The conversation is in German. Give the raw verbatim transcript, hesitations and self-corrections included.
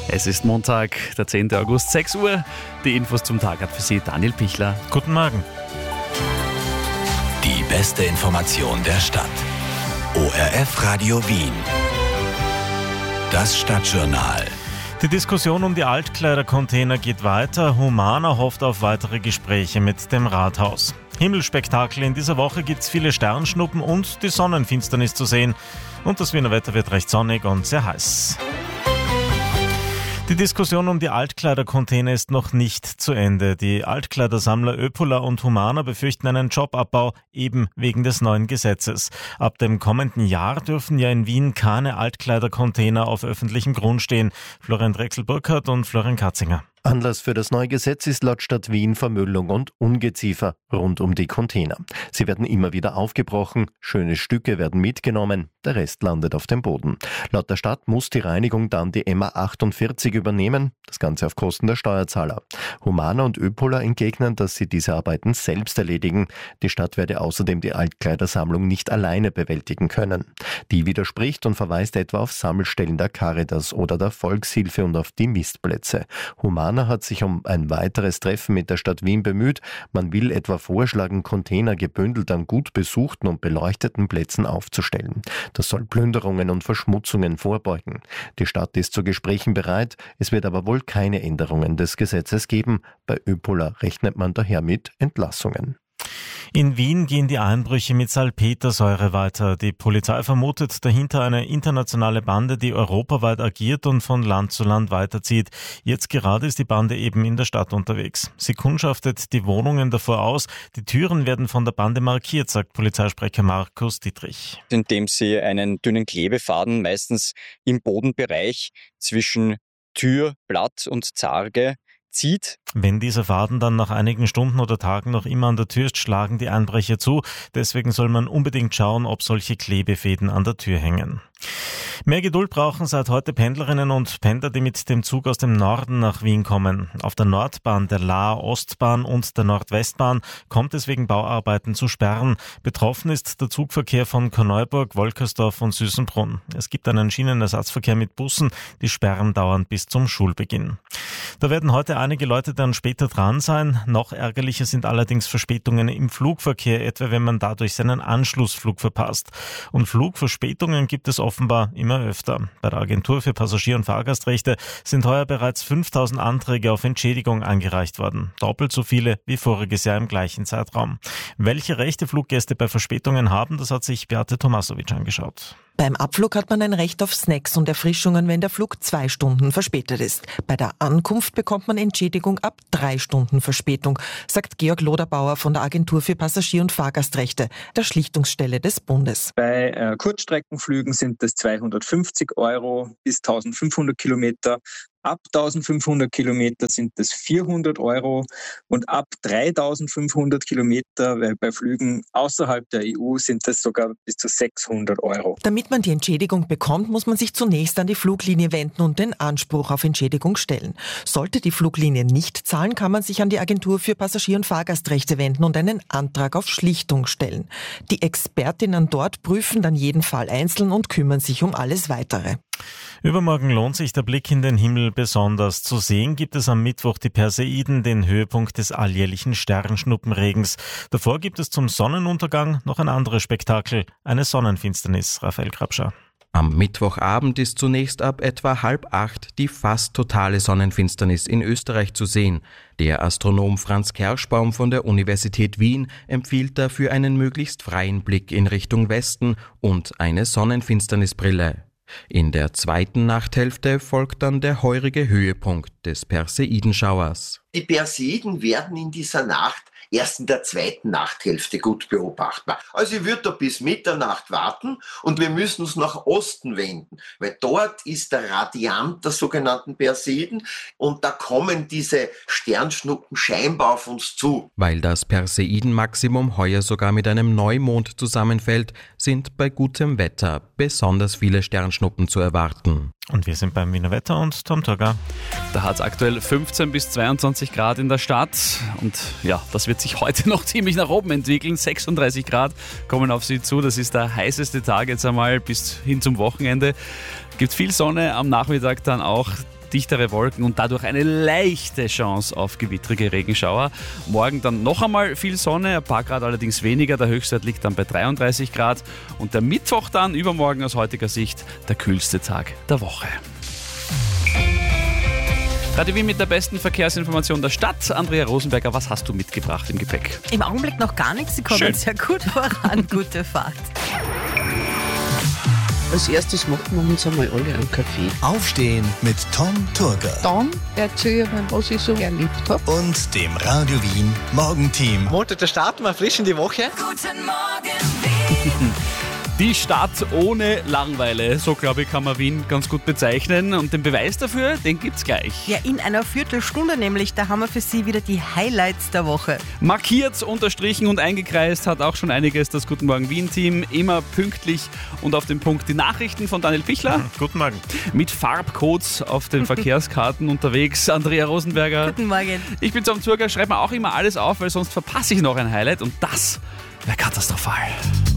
Es ist Montag, der zehnten August, sechs Uhr. Die Infos zum Tag hat für Sie Daniel Pichler. Guten Morgen. Die beste Information der Stadt. O R F Radio Wien. Das Stadtjournal. Die Diskussion um die Altkleidercontainer geht weiter. Humana hofft auf weitere Gespräche mit dem Rathaus. Himmelspektakel. In dieser Woche gibt es viele Sternschnuppen und die Sonnenfinsternis zu sehen. Und das Wiener Wetter wird recht sonnig und sehr heiß. Die Diskussion um die Altkleidercontainer ist noch nicht zu Ende. Die Altkleidersammler Öpola und Humana befürchten einen Jobabbau, eben wegen des neuen Gesetzes. Ab dem kommenden Jahr dürfen ja in Wien keine Altkleidercontainer auf öffentlichem Grund stehen. Florian Drechsel-Burkhardt und Florian Katzinger. Anlass für das neue Gesetz ist laut Stadt Wien Vermüllung und Ungeziefer rund um die Container. Sie werden immer wieder aufgebrochen, schöne Stücke werden mitgenommen, der Rest landet auf dem Boden. Laut der Stadt muss die Reinigung dann die M A achtundvierzig übernehmen, das Ganze auf Kosten der Steuerzahler. Humana und Öpola entgegnen, dass sie diese Arbeiten selbst erledigen. Die Stadt werde außerdem die Altkleidersammlung nicht alleine bewältigen können. Die widerspricht und verweist etwa auf Sammelstellen der Caritas oder der Volkshilfe und auf die Mistplätze. Humana hat sich um ein weiteres Treffen mit der Stadt Wien bemüht. Man will etwa vorschlagen, Container gebündelt an gut besuchten und beleuchteten Plätzen aufzustellen. Das soll Plünderungen und Verschmutzungen vorbeugen. Die Stadt ist zu Gesprächen bereit. Es wird aber wohl keine Änderungen des Gesetzes geben. Bei Öpola rechnet man daher mit Entlassungen. In Wien gehen die Einbrüche mit Salpetersäure weiter. Die Polizei vermutet dahinter eine internationale Bande, die europaweit agiert und von Land zu Land weiterzieht. Jetzt gerade ist die Bande eben in der Stadt unterwegs. Sie kundschaftet die Wohnungen davor aus. Die Türen werden von der Bande markiert, sagt Polizeisprecher Markus Dietrich. Indem sie einen dünnen Klebefaden meistens im Bodenbereich zwischen Tür, Blatt und Zarge zieht. Wenn dieser Faden dann nach einigen Stunden oder Tagen noch immer an der Tür ist, schlagen die Einbrecher zu. Deswegen soll man unbedingt schauen, ob solche Klebefäden an der Tür hängen. Mehr Geduld brauchen seit heute Pendlerinnen und Pendler, die mit dem Zug aus dem Norden nach Wien kommen. Auf der Nordbahn, der Laer Ostbahn und der Nordwestbahn kommt es wegen Bauarbeiten zu Sperren. Betroffen ist der Zugverkehr von Korneuburg, Wolkersdorf und Süßenbrunn. Es gibt einen Schienenersatzverkehr mit Bussen. Die Sperren dauern bis zum Schulbeginn. Da werden heute einige Leute dann später dran sein. Noch ärgerlicher sind allerdings Verspätungen im Flugverkehr, etwa wenn man dadurch seinen Anschlussflug verpasst. Und Flugverspätungen gibt es offenbar immer öfter. Bei der Agentur für Passagier- und Fahrgastrechte sind heuer bereits fünftausend Anträge auf Entschädigung eingereicht worden. Doppelt so viele wie voriges Jahr im gleichen Zeitraum. Welche Rechte Fluggäste bei Verspätungen haben, das hat sich Beate Tomasovic angeschaut. Beim Abflug hat man ein Recht auf Snacks und Erfrischungen, wenn der Flug zwei Stunden verspätet ist. Bei der Ankunft bekommt man Entschädigung ab drei Stunden Verspätung, sagt Georg Loderbauer von der Agentur für Passagier- und Fahrgastrechte, der Schlichtungsstelle des Bundes. Bei äh, Kurzstreckenflügen sind das zweihundertfünfzig Euro bis eintausendfünfhundert Kilometer. Ab eintausendfünfhundert Kilometer sind das vierhundert Euro und ab dreitausendfünfhundert Kilometer, weil bei Flügen außerhalb der E U sind das sogar bis zu sechshundert Euro. Damit man die Entschädigung bekommt, muss man sich zunächst an die Fluglinie wenden und den Anspruch auf Entschädigung stellen. Sollte die Fluglinie nicht zahlen, kann man sich an die Agentur für Passagier- und Fahrgastrechte wenden und einen Antrag auf Schlichtung stellen. Die Expertinnen dort prüfen dann jeden Fall einzeln und kümmern sich um alles Weitere. Übermorgen lohnt sich der Blick in den Himmel besonders. Zu sehen gibt es am Mittwoch die Perseiden, den Höhepunkt des alljährlichen Sternschnuppenregens. Davor gibt es zum Sonnenuntergang noch ein anderes Spektakel, eine Sonnenfinsternis. Raphael Krabscher. Am Mittwochabend ist zunächst ab etwa halb acht die fast totale Sonnenfinsternis in Österreich zu sehen. Der Astronom Franz Kerschbaum von der Universität Wien empfiehlt dafür einen möglichst freien Blick in Richtung Westen und eine Sonnenfinsternisbrille. In der zweiten Nachthälfte folgt dann der heurige Höhepunkt des Perseidenschauers. Die Perseiden werden in dieser Nacht erst in der zweiten Nachthälfte gut beobachtbar. Also ich würde da bis Mitternacht warten und wir müssen uns nach Osten wenden, weil dort ist der Radiant der sogenannten Perseiden und da kommen diese Sternschnuppen scheinbar auf uns zu. Weil das Perseidenmaximum heuer sogar mit einem Neumond zusammenfällt, sind bei gutem Wetter besonders viele Sternschnuppen zu erwarten. Und wir sind beim Wiener Wetter und Tom Turger. Da hat es aktuell fünfzehn bis zweiundzwanzig Grad in der Stadt und ja, das wird sich heute noch ziemlich nach oben entwickeln. sechsunddreißig Grad kommen auf Sie zu, das ist der heißeste Tag jetzt einmal bis hin zum Wochenende. Gibt viel Sonne, am Nachmittag dann auch dichtere Wolken und dadurch eine leichte Chance auf gewittrige Regenschauer. Morgen dann noch einmal viel Sonne, ein paar Grad allerdings weniger. Der Höchstwert liegt dann bei dreiunddreißig Grad. Und der Mittwoch dann, übermorgen aus heutiger Sicht, der kühlste Tag der Woche. Radio Wien mit der besten Verkehrsinformation der Stadt. Andrea Rosenberger, was hast du mitgebracht im Gepäck? Im Augenblick noch gar nichts. Sie kommen Schön. sehr gut voran. Gute Fahrt. Als erstes machen wir uns einmal alle einen Kaffee. Aufstehen mit Tom Turger. Dann erzähle ich mir, was ich so erlebt habe. Und dem Radio Wien Morgenteam. Montag, da starten wir frisch in die Woche. Guten Morgen, Wien. Die Stadt ohne Langeweile, so glaube ich, kann man Wien ganz gut bezeichnen. Und den Beweis dafür, den gibt's gleich. Ja, in einer Viertelstunde nämlich, da haben wir für Sie wieder die Highlights der Woche. Markiert, unterstrichen und eingekreist hat auch schon einiges das Guten Morgen Wien-Team. Immer pünktlich und auf den Punkt. Die Nachrichten von Daniel Pichler. Guten Morgen. Mit Farbcodes auf den Verkehrskarten unterwegs. Andrea Rosenberger. Guten Morgen. Ich bin Tom Zurger, schreibe mir auch immer alles auf, weil sonst verpasse ich noch ein Highlight und das wäre katastrophal.